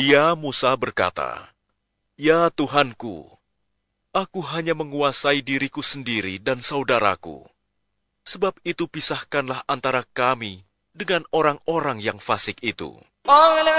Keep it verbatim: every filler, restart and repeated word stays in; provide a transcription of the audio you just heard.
Kemudian Musa berkata, "Ya Tuhanku, aku hanya menguasai diriku sendiri dan saudaraku. Sebab itu pisahkanlah antara kami dengan orang-orang yang fasik itu."